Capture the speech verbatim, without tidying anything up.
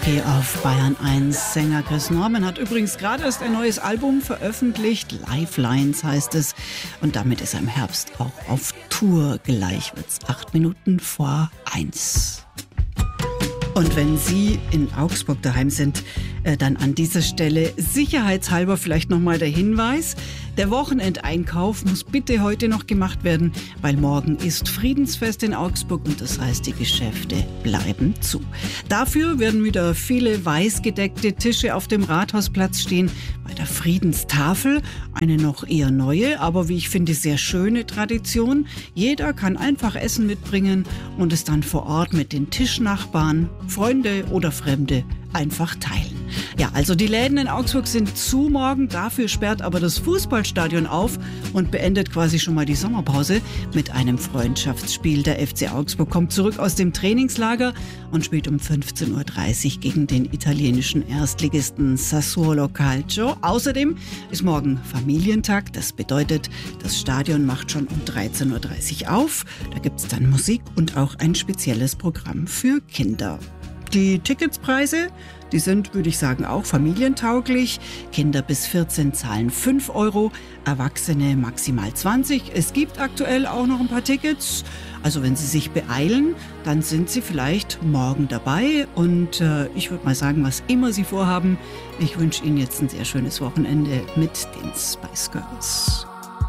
Hier auf Bayern eins. Sänger Chris Norman hat übrigens gerade erst ein neues Album veröffentlicht. Lifelines heißt es. Und damit ist er im Herbst auch auf Tour. Gleich wird's acht Minuten vor eins. Und wenn Sie in Augsburg daheim sind, dann an dieser Stelle sicherheitshalber vielleicht nochmal der Hinweis: Der Wochenendeinkauf muss bitte heute noch gemacht werden, weil morgen ist Friedensfest in Augsburg und das heißt, die Geschäfte bleiben zu. Dafür werden wieder viele weiß gedeckte Tische auf dem Rathausplatz stehen. Bei der Friedenstafel eine noch eher neue, aber wie ich finde sehr schöne Tradition. Jeder kann einfach Essen mitbringen und es dann vor Ort mit den Tischnachbarn, Freunde oder Fremde einfach teilen. Ja, also die Läden in Augsburg sind zu morgen, dafür sperrt aber das Fußballstadion auf und beendet quasi schon mal die Sommerpause mit einem Freundschaftsspiel. Der F C Augsburg kommt zurück aus dem Trainingslager und spielt um fünfzehn Uhr dreißig gegen den italienischen Erstligisten Sassuolo Calcio. Außerdem ist morgen Familientag, das bedeutet, das Stadion macht schon um dreizehn Uhr dreißig auf. Da gibt's dann Musik und auch ein spezielles Programm für Kinder. Die Ticketspreise, die sind, würde ich sagen, auch familientauglich. Kinder bis vierzehn zahlen fünf Euro, Erwachsene maximal zwanzig. Es gibt aktuell auch noch ein paar Tickets. Also wenn Sie sich beeilen, dann sind Sie vielleicht morgen dabei. Und äh, ich würde mal sagen, was immer Sie vorhaben, ich wünsche Ihnen jetzt ein sehr schönes Wochenende mit den Spice Girls.